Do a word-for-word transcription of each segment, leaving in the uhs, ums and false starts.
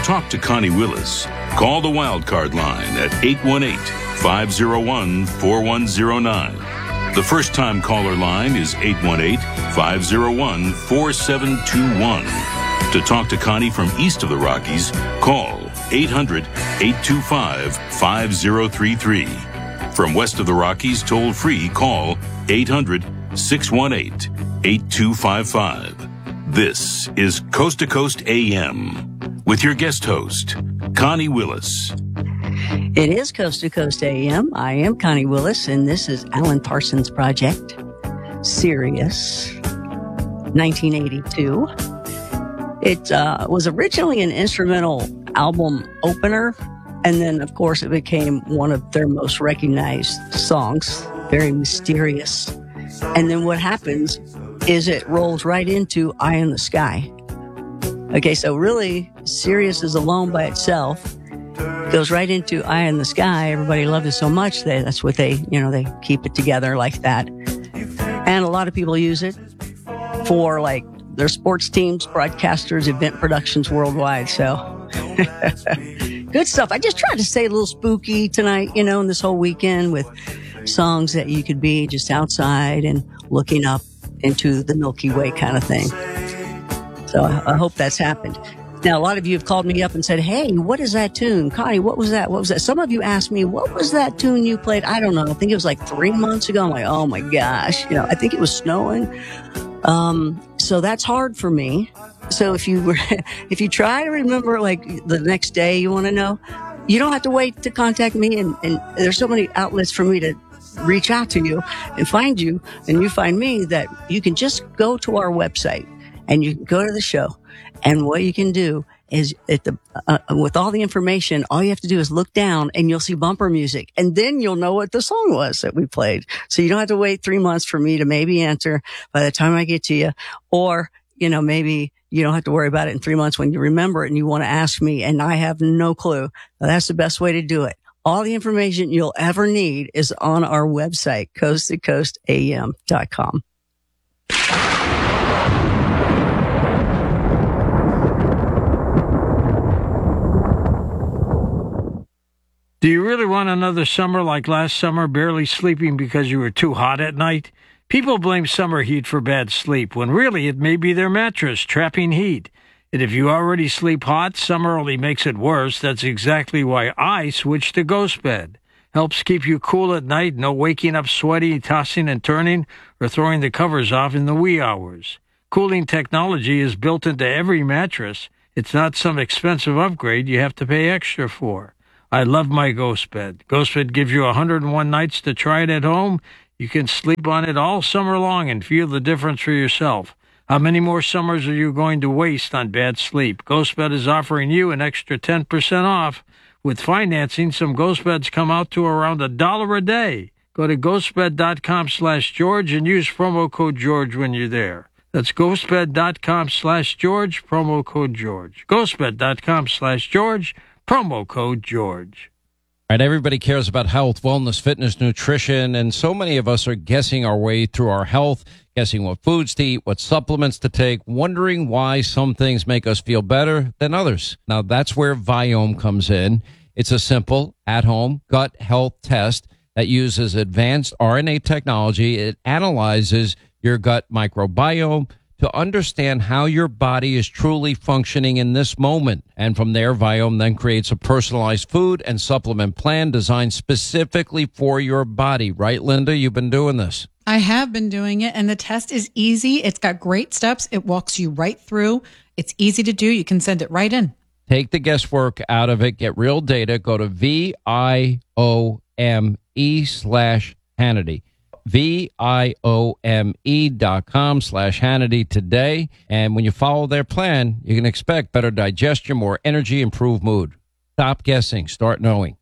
talk to Connie Willis, call the Wildcard line at eight one eight, five oh one, four one oh nine. The first-time caller line is eight one eight, five oh one, four seven two one. To talk to Connie from east of the Rockies, call eight hundred, eight two five, five oh three three. From west of the Rockies, toll-free, call eight hundred, six one eight, eight two five five. This is Coast to Coast A M with your guest host, Connie Willis. It is Coast to Coast A M. I am Connie Willis, and this is Alan Parsons Project, Sirius, nineteen eighty-two. It uh, was originally an instrumental album opener, and then, of course, it became one of their most recognized songs, very mysterious. And then what happens is it rolls right into Eye in the Sky. Okay, so really, Sirius is alone by itself, goes right into Eye in the Sky. Everybody loved it so much that that's what they, you know, they keep it together like that. And a lot of people use it for, like, their sports teams, broadcasters, event productions worldwide. So good stuff. I just tried to stay a little spooky tonight, you know, and this whole weekend with songs that you could be just outside and looking up into the Milky Way kind of thing. So I, I hope that's happened. Now, a lot of you have called me up and said, hey, what is that tune? Connie, what was that? What was that? Some of you asked me, what was that tune you played? I don't know. I think it was like three months ago. I'm like, oh my gosh. You know, I think it was snowing. Um, so that's hard for me. So if you were, if you try to remember like the next day you want to know, you don't have to wait to contact me. And, and there's so many outlets for me to reach out to you and find you, and you find me, that you can just go to our website and you can go to the show. And what you can do is at the, uh, with all the information, all you have to do is look down and you'll see bumper music, and then you'll know what the song was that we played. So you don't have to wait three months for me to maybe answer by the time I get to you, or, you know, maybe you don't have to worry about it in three months when you remember it and you want to ask me and I have no clue. Well, that's the best way to do it. All the information you'll ever need is on our website, coast to coast a m dot com. Do you really want another summer like last summer, barely sleeping because you were too hot at night? People blame summer heat for bad sleep, when really it may be their mattress trapping heat. And if you already sleep hot, summer only makes it worse. That's exactly why I switched to Ghost Bed. Helps keep you cool at night, no waking up sweaty, tossing and turning, or throwing the covers off in the wee hours. Cooling technology is built into every mattress. It's not some expensive upgrade you have to pay extra for. I love my Ghost Bed. Ghost Bed gives you one hundred one nights to try it at home. You can sleep on it all summer long and feel the difference for yourself. How many more summers are you going to waste on bad sleep? Ghost Bed is offering you an extra ten percent off. With financing, some Ghost Beds come out to around a dollar a day. Go to ghostbed.com slash George and use promo code George when you're there. That's ghostbed.com slash George, promo code George. ghostbed.com slash George, promo code George. All right, everybody cares about health, wellness, fitness, nutrition, and so many of us are guessing our way through our health, guessing what foods to eat, what supplements to take, wondering why some things make us feel better than others. Now, that's where Viome comes in. It's a simple, at-home gut health test that uses advanced R N A technology. It analyzes your gut microbiome to understand how your body is truly functioning in this moment. And from there, Viome then creates a personalized food and supplement plan designed specifically for your body. Right, Linda? You've been doing this. I have been doing it, and the test is easy. It's got great steps. It walks you right through. It's easy to do. You can send it right in. Take the guesswork out of it. Get real data. Go to V I O M E slash Hannity. V-I-O-M-E dot com slash Hannity today. And when you follow their plan, you can expect better digestion, more energy, improved mood. Stop guessing. Start knowing.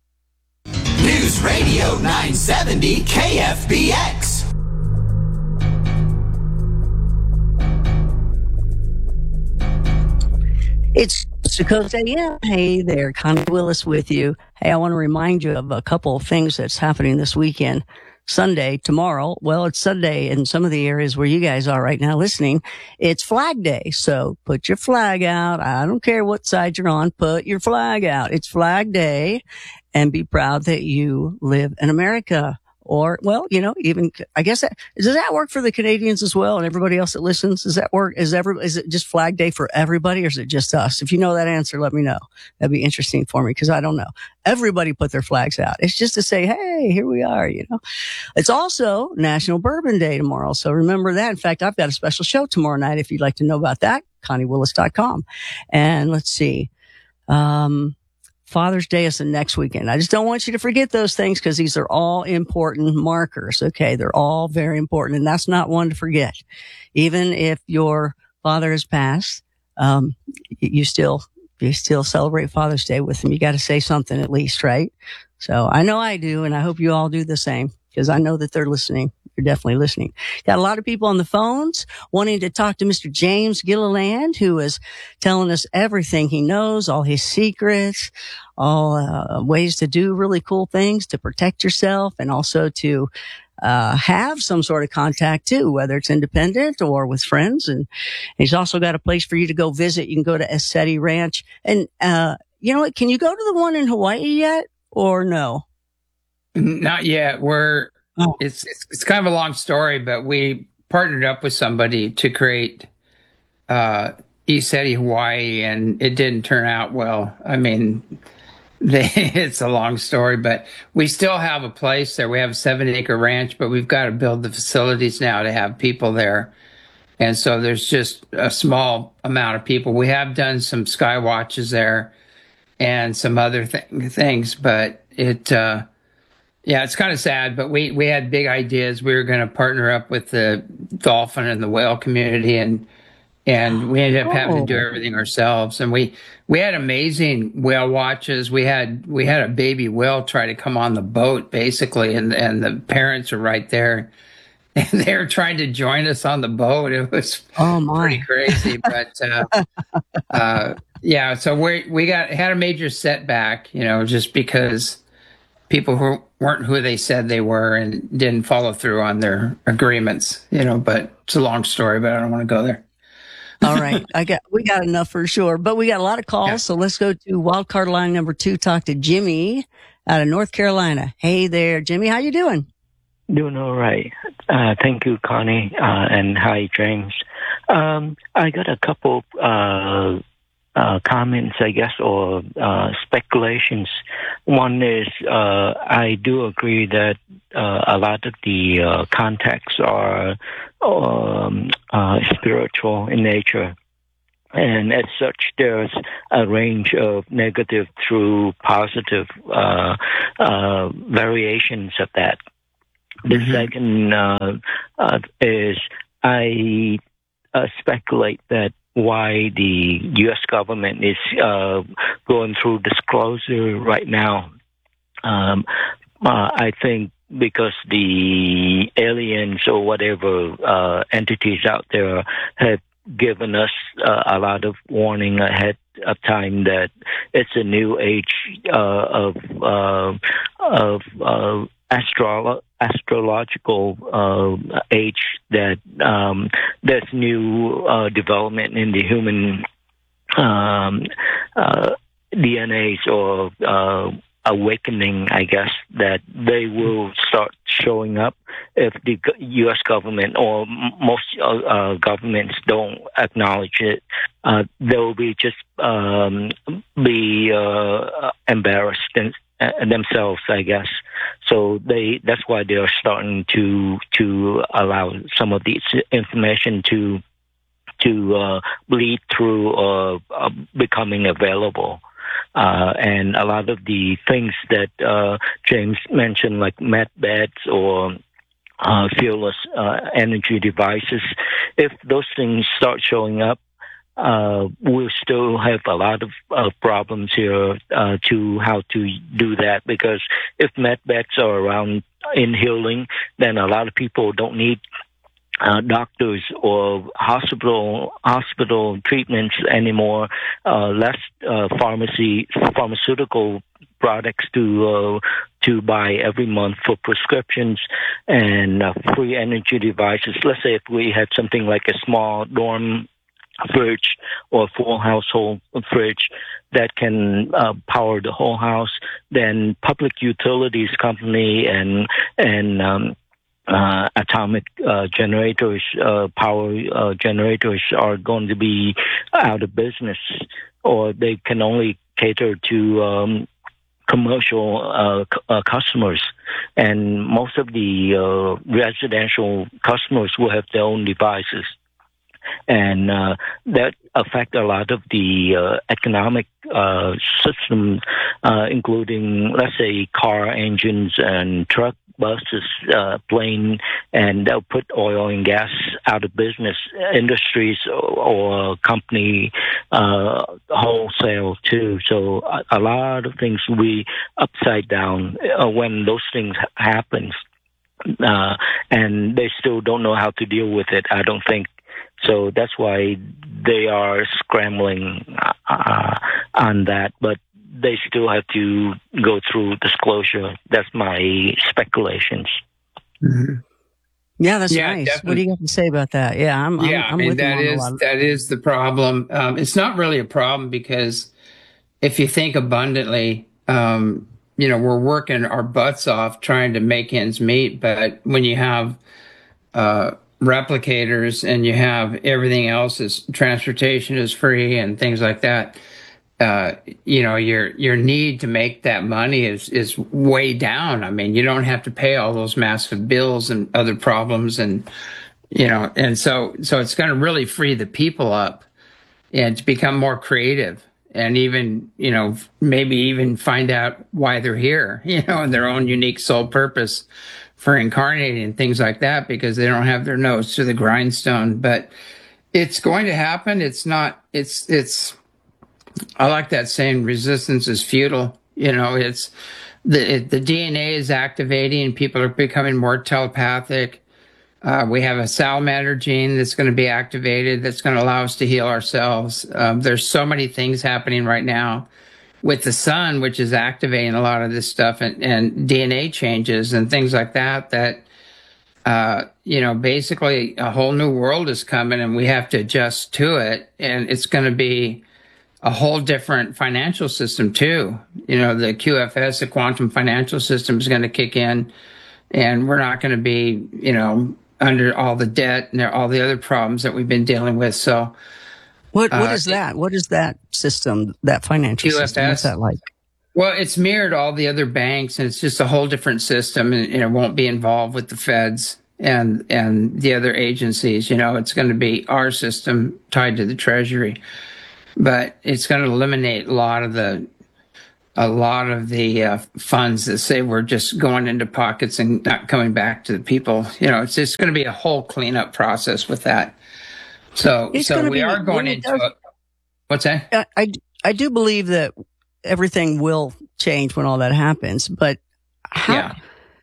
News Radio nine seventy K F B X. It's Coast A M. Hey there, Connie Willis with you. Hey, I want to remind you of a couple of things that's happening this weekend. Sunday, tomorrow. Well, it's Sunday in some of the areas where you guys are right now listening. It's Flag Day. So put your flag out. I don't care what side you're on. Put your flag out. It's Flag Day, and be proud that you live in America. Or, well, you know, even, I guess that, does that work for the Canadians as well and everybody else that listens? Does that work? Is every, is it just Flag Day for everybody, or is it just us? If you know that answer, let me know. That'd be interesting for me, because I don't know. Everybody put their flags out. It's just to say, hey, here we are, you know. It's also National Bourbon Day tomorrow. So remember that. In fact, I've got a special show tomorrow night if you'd like to know about that. Connie Willis dot com. And let's see. Um, Father's Day is the next weekend. I just don't want you to forget those things, because these are all important markers. Okay. They're all very important, and that's not one to forget. Even if your father has passed, um, you still, you still celebrate Father's Day with him. You got to say something at least, right? So I know I do, and I hope you all do the same, because I know that they're listening. You're definitely listening. Got a lot of people on the phones wanting to talk to Mister James Gilliland, who is telling us everything he knows, all his secrets, all uh, ways to do really cool things to protect yourself, and also to uh have some sort of contact too, whether it's independent or with friends. And he's also got a place for you to go visit. You can go to Essetti Ranch. And uh you know what? Can you go to the one in Hawaii yet, or no? Not yet. We're Oh. It's, it's it's kind of a long story, but we partnered up with somebody to create uh, Essetti, Hawaii, and it didn't turn out well. I mean, they, it's a long story, but we still have a place there. We have a seven-acre ranch, but we've got to build the facilities now to have people there. And so there's just a small amount of people. We have done some sky watches there and some other th- things, but it... Uh, Yeah, it's kind of sad, but we, we had big ideas. We were going to partner up with the dolphin and the whale community, and and we ended up having to do everything ourselves. And we we had amazing whale watches. We had we had a baby whale try to come on the boat, basically, and and the parents were right there, and they were trying to join us on the boat. It was oh my. pretty crazy, but uh, uh, yeah. So we we got had a major setback, you know, just because people who weren't who they said they were and didn't follow through on their agreements, you know, but it's a long story, but I don't want to go there. All right. I got, we got enough for sure, but we got a lot of calls. Yeah. So let's go to wild card line number two, talk to Jimmy out of North Carolina. Hey there, Jimmy. How you doing? Doing all right. Uh, thank you, Connie. Uh, and hi, James. Um, I got a couple, uh, Uh, comments, I guess, or uh, speculations. One is uh, I do agree that uh, a lot of the uh, contacts are um, uh, spiritual in nature. And as such, there's a range of negative through positive uh, uh, variations of that. The mm-hmm. second uh, uh, is I uh, speculate that why the U S government is uh, going through disclosure right now. Um, uh, I think because the aliens or whatever uh, entities out there have given us uh, a lot of warning ahead of time that it's a new age uh, of uh, of uh, astro- astrological uh, age, that um, there's new uh, development in the human um, uh, D N As or uh, awakening, I guess, that they will start showing up if the U S government or most uh, governments don't acknowledge it. Uh, they will be just um, be uh, embarrassed in, uh, themselves, I guess. So they that's why they are starting to to allow some of this information to to uh, bleed through or uh, becoming available. Uh, and a lot of the things that uh, James mentioned, like med beds or uh, fearless uh, energy devices, if those things start showing up, uh, we'll still have a lot of uh, problems here uh, to how to do that. Because if med beds are around in healing, then a lot of people don't need Uh, doctors or hospital hospital treatments anymore, uh, less uh, pharmacy pharmaceutical products to uh, to buy every month for prescriptions and uh, free energy devices. Let's say if we had something like a small dorm fridge or full household fridge that can uh, power the whole house, then public utilities company and and um, uh, atomic uh, generators, uh, power uh, generators are going to be out of business, or they can only cater to um, commercial uh, c- uh, customers, and most of the uh, residential customers will have their own devices. And uh, that affect a lot of the uh, economic uh, system, uh, including, let's say, car engines and truck buses, uh, plane, and they'll put oil and gas out of business. Industries or, or company uh, wholesale too. So a, a lot of things will be upside down uh, when those things ha- happen, uh, and they still don't know how to deal with it, I don't think. So that's why they are scrambling uh, on that, but they still have to go through disclosure. That's my speculations. Mm-hmm. Yeah, that's Yeah, nice. definitely. What do you have to say about that? Yeah, I'm. I'm Yeah, I'm I mean with you that on a is lot of- that is the problem. Um, it's not really a problem because if you think abundantly, um, you know, we're working our butts off trying to make ends meet, but when you have uh, replicators and you have everything else is transportation is free and things like that, uh, you know, your your need to make that money is is way down. I mean, you don't have to pay all those massive bills and other problems, and you know, and so so it's going to really free the people up and to become more creative, and even, you know, maybe even find out why they're here, you know, and their own unique soul purpose for incarnating and things like that, because they don't have their nose to the grindstone. But it's going to happen. It's not, it's, it's, I like that saying, resistance is futile. You know, it's the, it, the D N A is activating. People are becoming more telepathic. Uh, we have a salamander gene that's going to be activated that's going to allow us to heal ourselves. Um, there's so many things happening right now with the sun, which is activating a lot of this stuff, and, and D N A changes and things like that, that, uh, you know, basically a whole new world is coming and we have to adjust to it. And it's going to be a whole different financial system too. You know, the Q F S, the quantum financial system, is going to kick in, and we're not going to be, you know, under all the debt and all the other problems that we've been dealing with. So, What what uh, is that? What is that system? That financial Q F S? system? What's that like? Well, it's mirrored all the other banks, and it's just a whole different system, and, and it won't be involved with the feds and and the other agencies. You know, it's going to be our system tied to the Treasury, but it's going to eliminate a lot of the a lot of the uh, funds that say we're just going into pockets and not coming back to the people. You know, it's just going to be a whole cleanup process with that. So, It's so gonna we be- are going when it into does- it. What's that? I, I I do believe that everything will change when all that happens, but how, Yeah.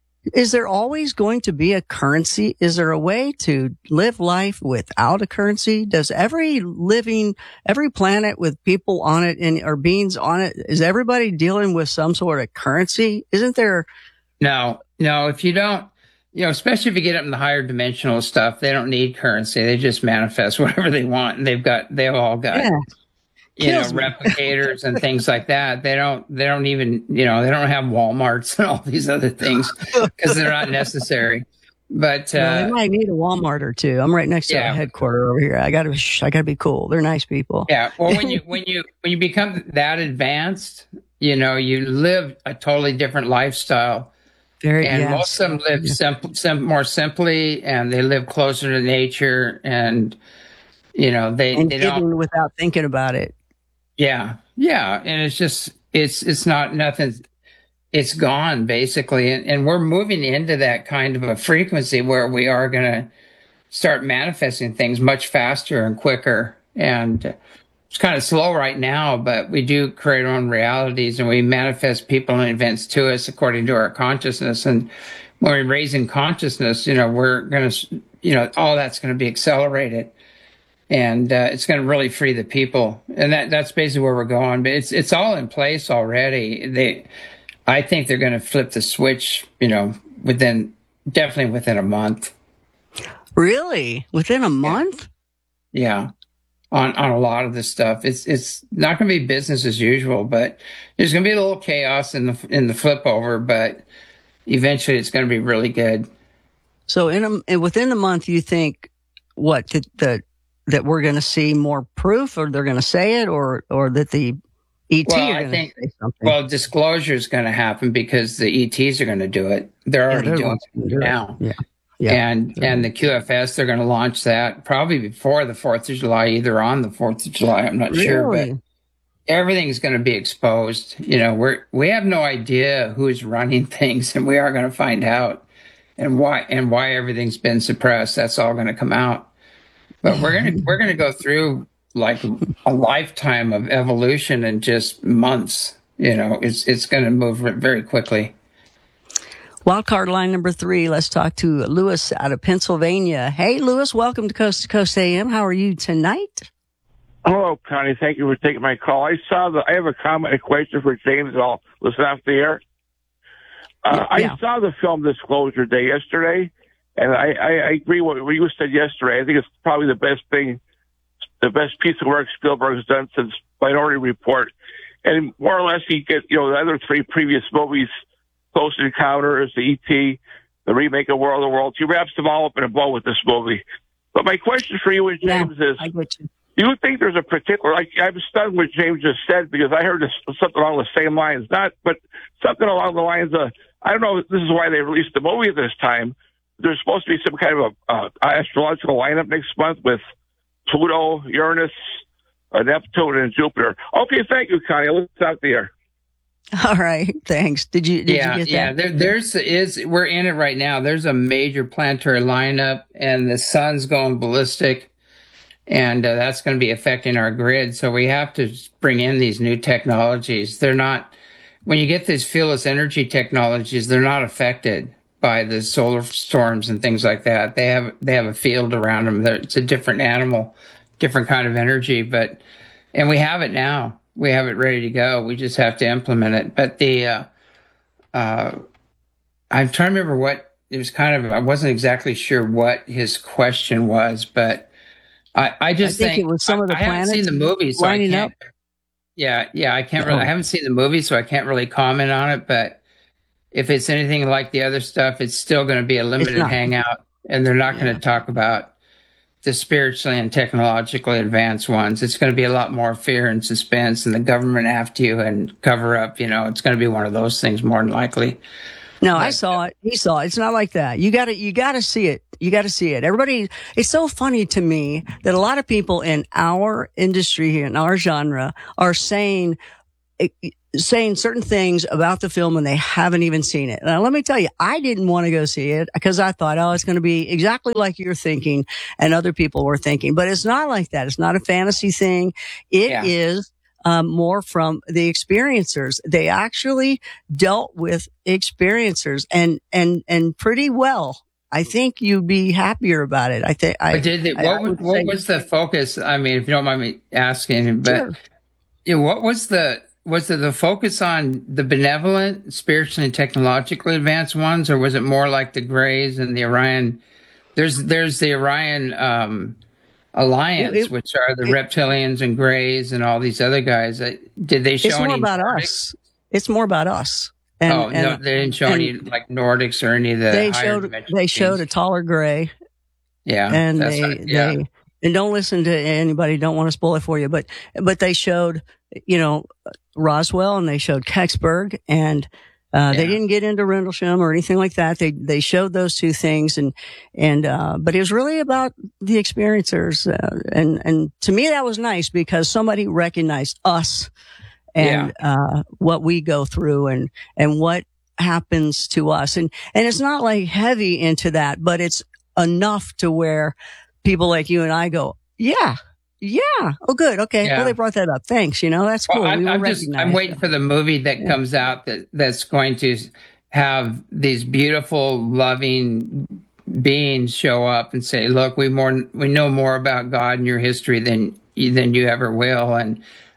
is there always going to be a currency? Is there a way to live life without a currency? Does every living, every planet with people on it and or beings on it, is everybody dealing with some sort of currency? Isn't there? No, no, if you don't, you know, especially if you get up in the higher dimensional stuff, they don't need currency. They just manifest whatever they want. And they've got, they've all got, Yeah. you know, Kills me. replicators and things like that. They don't, they don't even, you know, they don't have Walmarts and all these other things because they're not necessary. But, Well, uh, they might need a Walmart or two. I'm right next to yeah. a headquarter over here. I gotta, shh, I gotta be cool. They're nice people. yeah. Well, when you, when you, when you become that advanced, you know, you live a totally different lifestyle. Very, And yes. most of them live Yeah. simple, sim- more simply, and they live closer to nature, and you know they and they don't. giving without thinking about it. Yeah, yeah, and it's just it's it's not nothing. It's gone basically, and, and we're moving into that kind of a frequency where we are going to start manifesting things much faster and quicker. And it's kind of slow right now, but we do create our own realities, and we manifest people and events to us according to our consciousness. And when we're raising consciousness, you know, we're going to, you know, all that's going to be accelerated, and uh, it's going to really free the people. And that that's basically where we're going. But it's it's all in place already. They I think they're going to flip the switch, you know, within definitely within a month. Really? Within a month? Yeah. On on a lot of this stuff. It's it's not going to be business as usual, but there's going to be a little chaos in the in the flip over, but eventually it's going to be really good. So in a, within the month, you think what that that, that we're going to see more proof, or they're going to say it, or or that the E T well, are I going think, to say something? Well, disclosure is going to happen because the E Ts are going to do it. They're Yeah, already they're doing going it to do it. now. Yeah. Yeah. And and the Q F S, they're going to launch that probably before the fourth of July, either on the fourth of July. I'm not sure, Really? but everything's going to be exposed. You know, we're we have no idea who's running things, and we are going to find out, and why and why everything's been suppressed. That's all going to come out. But we're gonna we're going to go through like a lifetime of evolution in just months. You know, it's it's going to move very quickly. Wildcard line number three. Let's talk to Lewis out of Pennsylvania. Hey, Lewis, welcome to Coast to Coast A M. How are you tonight? Hello, Connie. Thank you for taking my call. I saw the. I have a comment, a question for James. I'll listen off the air. Uh, Yeah. I saw the film Disclosure Day yesterday, and I, I, I agree with what you said yesterday. I think it's probably the best thing, the best piece of work Spielberg's done since Minority Report. And more or less, he get you know the other three previous movies, Close Encounters, the E T, the remake of World of Worlds. He wraps them all up in a bow with this movie. But my question for you and James Yeah, is, I get you. do you think there's a particular, like, I'm stunned what James just said because I heard this, something along the same lines, not, but something along the lines of, I don't know if this is why they released the movie this time. There's supposed to be some kind of a, uh, astrological lineup next month with Pluto, Uranus, uh, Neptune, and Jupiter. Okay, thank you, Connie. Let's out there. All right, thanks. Did you did yeah, you get that? yeah. There, there's is we're in it right now. There's a major planetary lineup, and the sun's going ballistic, and uh, that's going to be affecting our grid. So we have to bring in these new technologies. They're not when you get these fieldless energy technologies, they're not affected by the solar storms and things like that. They have they have a field around them. They're, it's a different animal, different kind of energy, but and we have it now. We have it ready to go. We just have to implement it. But the, uh, uh, I'm trying to remember what it was kind of, I wasn't exactly sure what his question was, but I, I just I think it was some I, of the I haven't seen planets the movie, so I lining can't. up. Yeah, yeah, I can't No. really, I haven't seen the movie, so I can't really comment on it. But if it's anything like the other stuff, it's still going to be a limited not. hangout, and they're not going to talk about the spiritually and technologically advanced ones. It's going to be a lot more fear and suspense, and the government after you and cover up. You know, it's going to be one of those things more than likely. No, I saw it. He saw it. It's not like that. You got to, you got to see it. You got to see it. Everybody, it's so funny to me that a lot of people in our industry here, in our genre, are saying, saying certain things about the film and they haven't even seen it. Now, let me tell you, I didn't want to go see it because I thought, oh, it's going to be exactly like you're thinking and other people were thinking, but it's not like that. It's not a fantasy thing. It Yeah. is um, more from the experiencers. They actually dealt with experiencers and, and, and pretty well. I think you'd be happier about it. I think I But did they, I- what, I was, would what say- was the focus? I mean, if you don't mind me asking, but Sure. yeah, what was the was it the focus on the benevolent, spiritually and technologically advanced ones, or was it more like the Greys and the Orion? There's there's the Orion um, Alliance, It- it- which are the reptilians and Greys and all these other guys. Uh, Did they show It's more any about Nordics? us. It's more about us. And, oh no, and they didn't show and any like Nordics or any of the they higher showed dimensional they showed a beings. taller gray, yeah, and that's they right. yeah. they and don't listen to anybody. Don't want to spoil it for you, but but they showed you know Roswell and they showed Kecksburg, and uh, they Yeah. didn't get into Rendlesham or anything like that. They they showed those two things, and and uh, but it was really about the experiencers, uh, and and to me that was nice because somebody recognized us and uh, what we go through and and what happens to us, and and it's not like heavy into that, but it's enough to where people like you and I go, yeah, yeah, oh good, okay, Yeah. well they brought that up, thanks, you know that's cool. Well, I, we will I'm just recognize I'm waiting that. for the movie that comes out that that's going to have these beautiful, loving beings show up and say, "Look, we more we know more about God and your history than than you ever will," and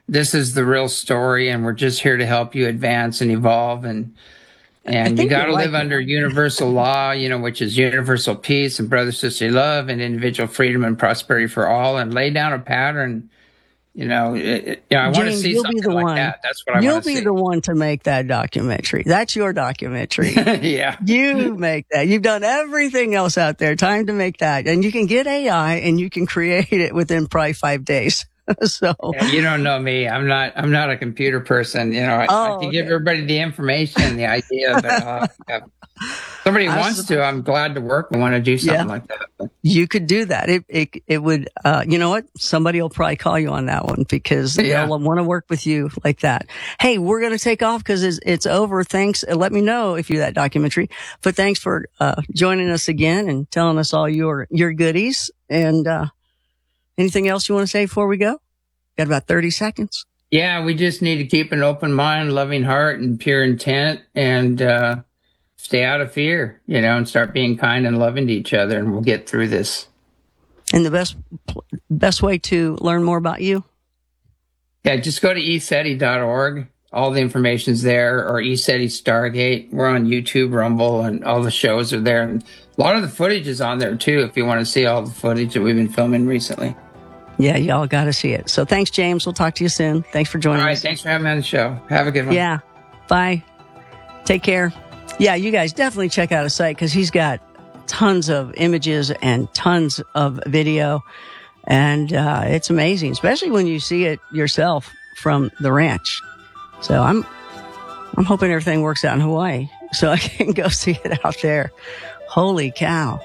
this is the real story, and we're just here to help you advance and evolve. And and you got to live under universal law, you know, which is universal peace and brother sister love and individual freedom and prosperity for all, and lay down a pattern. You know, it, it, you know, I want to see something like one, that. That's what I want to see. You'll be the one to make that documentary. That's your documentary. Yeah. You make that. You've done everything else out there. Time to make that. And you can get A I and you can create it within probably five days. So yeah, you don't know me. I'm not, I'm not a computer person. You know, I, oh, I can okay. give everybody the information and the idea, but uh, yeah. somebody I wants to, I'm glad to work and want to do something yeah. like that. But. You could do that. It, it, it would, uh, you know what? Somebody will probably call you on that one because yeah. they'll want to work with you like that. Hey, we're going to take off because it's, it's over. Thanks. Let me know if you do that documentary, but thanks for, uh, joining us again and telling us all your, your goodies. And, uh, anything else you want to say before we go? Got about thirty seconds. Yeah, we just need to keep an open mind, loving heart, and pure intent, and uh, stay out of fear, you know, and start being kind and loving to each other, and we'll get through this. And the best best way to learn more about you? Yeah, just go to e seti dot org. All the information's there, or eSETI Stargate. We're on YouTube, Rumble, and all the shows are there. And a lot of the footage is on there, too, if you want to see all the footage that we've been filming recently. Yeah, y'all got to see it. So thanks, James. We'll talk to you soon. Thanks for joining us. All right, us. Thanks for having me on the show. Have a good one. Yeah. Bye. Take care. Yeah, you guys definitely check out his site because he's got tons of images and tons of video. And uh, it's amazing, especially when you see it yourself from the ranch. So I'm I'm hoping everything works out in Hawaii so I can go see it out there. Holy cow.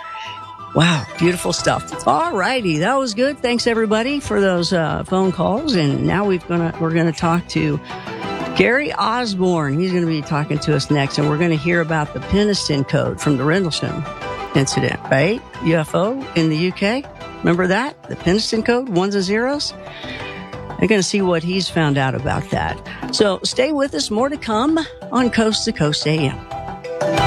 Wow, beautiful stuff. All righty, that was good. Thanks everybody for those uh, phone calls. And now we've gonna we're gonna talk to Gary Osborne. He's gonna be talking to us next, and we're gonna hear about the Peniston Code from the Rendlesham incident, right? U F O in the U K. Remember that? The Peniston Code, ones and zeros? We're going to see what he's found out about that. So stay with us. More to come on Coast to Coast A M.